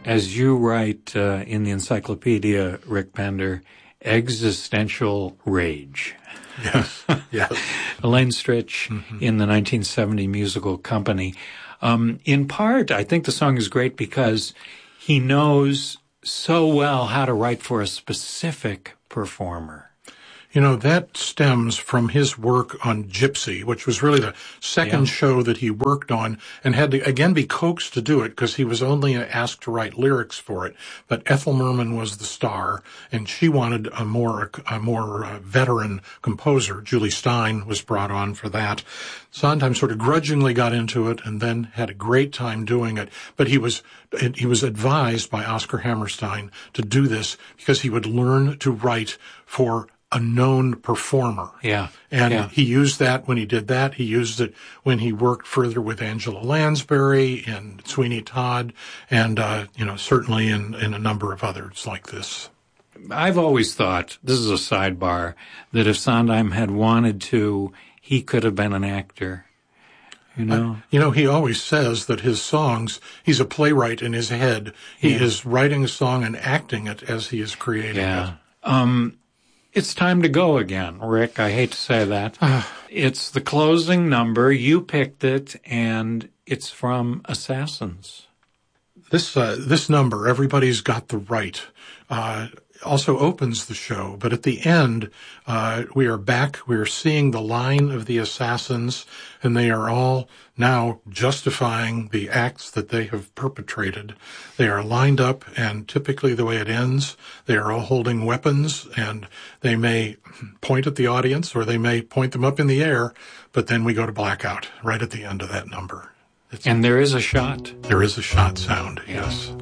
as you write in the encyclopedia, Rick Bender, existential rage. Yes, yes. Elaine Stritch in the 1970 musical Company. In part, I think the song is great because he knows so well how to write for a specific performer. You know, that stems from his work on Gypsy, which was really the second show that he worked on and had to, again, be coaxed to do it because he was only asked to write lyrics for it. But Ethel Merman was the star, and she wanted a more veteran composer. Julie Stein was brought on for that. Sondheim sort of grudgingly got into it and then had a great time doing it. But he was advised by Oscar Hammerstein to do this because he would learn to write for a known performer. And he used that when he did that. He used it when he worked further with Angela Lansbury and Sweeney Todd and, certainly in a number of others like this. I've always thought, this is a sidebar, that if Sondheim had wanted to, he could have been an actor. He always says that his songs, he's a playwright in his head. He is writing a song and acting it as he is creating it. It's time to go again, Rick. I hate to say that. It's the closing number. You picked it, and it's from Assassins. This number, Everybody's Got the Right, also opens the show. But at the end, we are back. We are seeing the line of the assassins, and they are all now justifying the acts that they have perpetrated. They are lined up, and typically the way it ends, they are all holding weapons, and they may point at the audience or they may point them up in the air, but then we go to blackout right at the end of that number. And there is a shot. There is a shot sound, yes.